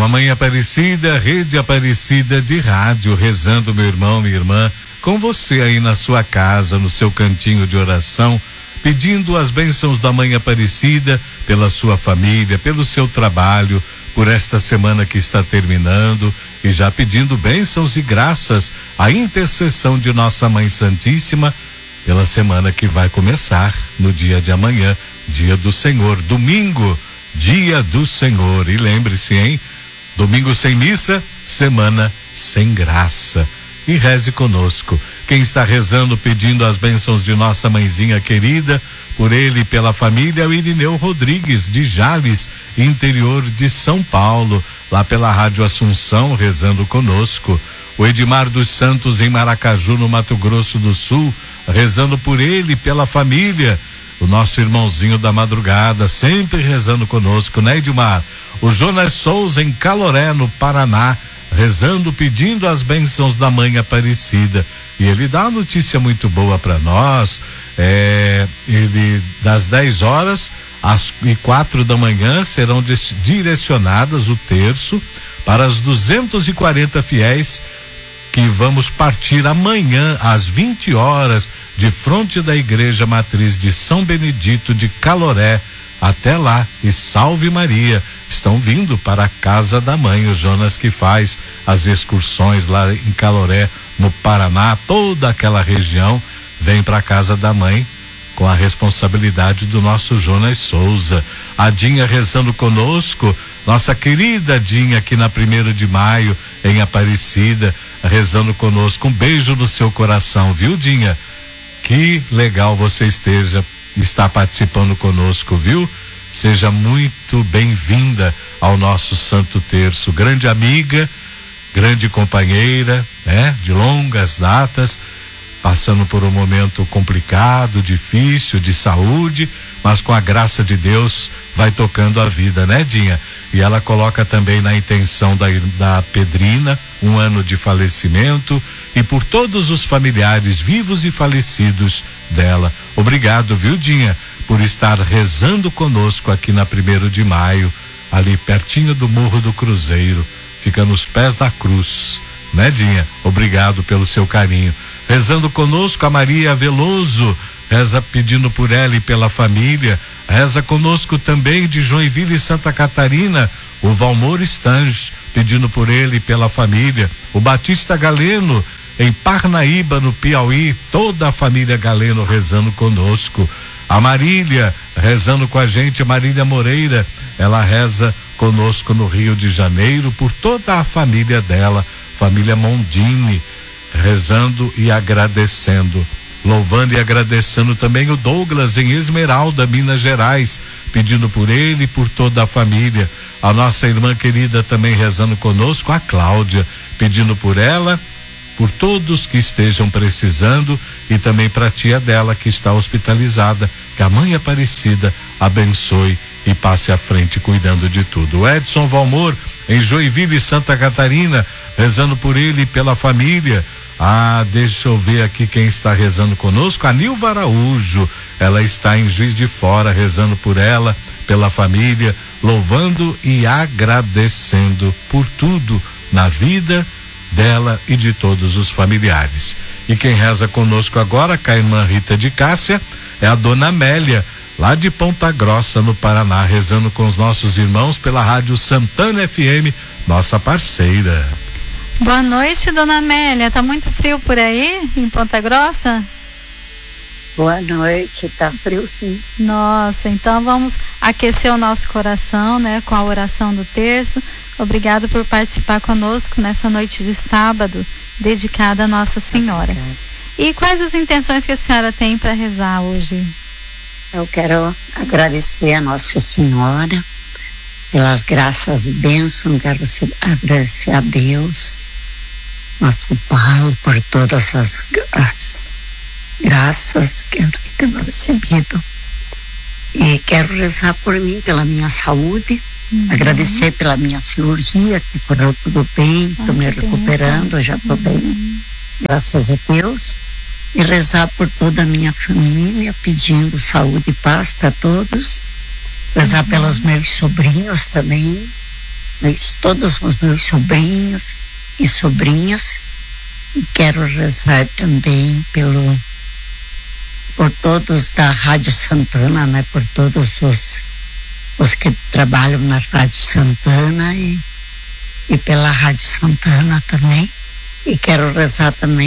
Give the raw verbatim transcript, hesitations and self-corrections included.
Mamãe Aparecida, Rede Aparecida de rádio, rezando, meu irmão, minha irmã, com você aí na sua casa, no seu cantinho de oração, pedindo as bênçãos da Mãe Aparecida pela sua família, pelo seu trabalho, por esta semana que está terminando, e já pedindo bênçãos e graças à intercessão de nossa Mãe Santíssima pela semana que vai começar no dia de amanhã, dia do Senhor, domingo, dia do Senhor. E lembre-se, hein? Domingo sem missa, semana sem graça. E reze conosco. Quem está rezando, pedindo as bênçãos de nossa mãezinha querida, por ele e pela família, é o Irineu Rodrigues, de Jales, interior de São Paulo, lá pela Rádio Assunção, rezando conosco. O Edmar dos Santos, em Maracaju, no Mato Grosso do Sul, rezando por ele e pela família. O nosso irmãozinho da madrugada, sempre rezando conosco, né, Edmar? O Jonas Souza, em Caloré, no Paraná, rezando, pedindo as bênçãos da Mãe Aparecida. E ele dá uma notícia muito boa para nós. É, ele, das dez horas às e quatro da manhã, serão des, direcionadas o terço para as duzentos e quarenta fiéis que vamos partir amanhã às vinte horas de frente da Igreja Matriz de São Benedito de Caloré. Até lá, e salve Maria, estão vindo para a casa da mãe, o Jonas que faz as excursões lá em Caloré, no Paraná, toda aquela região vem para a casa da mãe com a responsabilidade do nosso Jonas Souza. A Dinha rezando conosco, nossa querida Dinha aqui na primeiro de maio em Aparecida, rezando conosco. Um beijo no seu coração, viu, Dinha? Que legal você esteja está participando conosco, viu? Seja muito bem-vinda ao nosso Santo Terço, grande amiga, grande companheira, né? De longas datas, passando por um momento complicado, difícil, de saúde, mas com a graça de Deus vai tocando a vida, né, Dinha? E ela coloca também na intenção da, da Pedrina, um ano de falecimento, e por todos os familiares vivos e falecidos dela. Obrigado, viu, Dinha, por estar rezando conosco aqui na primeiro de maio, ali pertinho do Morro do Cruzeiro, fica nos pés da cruz, né, Dinha? Obrigado pelo seu carinho. Rezando conosco a Maria Veloso, reza pedindo por ela e pela família. Reza conosco também de Joinville e Santa Catarina, o Valmor Stange, pedindo por ele e pela família. O Batista Galeno, em Parnaíba, no Piauí, toda a família Galeno rezando conosco. A Marília, rezando com a gente, Marília Moreira, ela reza conosco no Rio de Janeiro, por toda a família dela, família Mondini, rezando e agradecendo. Louvando e agradecendo também o Douglas em Esmeralda, Minas Gerais, pedindo por ele e por toda a família. A nossa irmã querida também rezando conosco, a Cláudia, pedindo por ela, por todos que estejam precisando, e também para a tia dela que está hospitalizada, que a Mãe Aparecida abençoe e passe à frente cuidando de tudo. O Edson Valmor em Joinville, Santa Catarina, rezando por ele e pela família. Ah, deixa eu ver aqui quem está rezando conosco. A Nilva Araújo, ela está em Juiz de Fora, rezando por ela, pela família, louvando e agradecendo por tudo na vida dela e de todos os familiares. E quem reza conosco agora, com a irmã Rita de Cássia, é a dona Amélia, lá de Ponta Grossa, no Paraná, rezando com os nossos irmãos pela Rádio Santana F M, nossa parceira. Boa noite, dona Amélia. Tá muito frio por aí, em Ponta Grossa? Boa noite, tá frio sim. Nossa, então vamos aquecer o nosso coração, né, com a oração do terço. Obrigado por participar conosco nessa noite de sábado, dedicada a Nossa Senhora. E quais as intenções que a senhora tem para rezar hoje? Eu quero agradecer a Nossa Senhora pelas graças, bênçãos, quero agradecer a Deus, nosso Pai, por todas as, as graças que eu tenho recebido. E quero rezar por mim, pela minha saúde, uhum. agradecer pela minha cirurgia, que correu tudo bem, estou me recuperando, já estou uhum. bem, graças a Deus. E rezar por toda a minha família, pedindo saúde e paz para todos. Rezar uhum. pelos meus sobrinhos também, meus, todos os meus sobrinhos e sobrinhas. E quero rezar também pelo, por todos da Rádio Santana, né? Por todos os, os que trabalham na Rádio Santana e, e pela Rádio Santana também. E quero rezar também